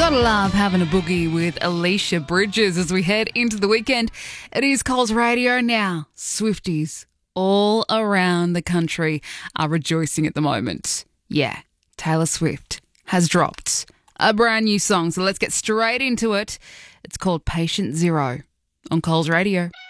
Gotta love having a boogie with Alicia Bridges as we head into the weekend. It is Coles Radio now. Swifties all around the country are rejoicing at the moment. Yeah, Taylor Swift has dropped a brand new song, so let's get straight into it. It's called Patient Zero on Coles Radio.